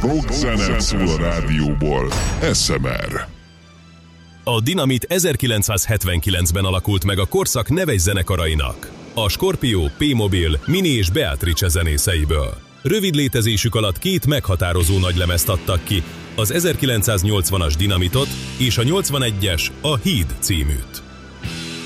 Rockzene szól a rádióból. SMR. A Dinamit 1979-ben alakult meg a korszak neves zenekarainak. A Scorpio, P-Mobil, Mini és Beatrice zenészeiből. Rövid létezésük alatt 2 meghatározó nagylemezt adtak ki, az 1980-as Dinamitot és a 81-es, a Híd címűt.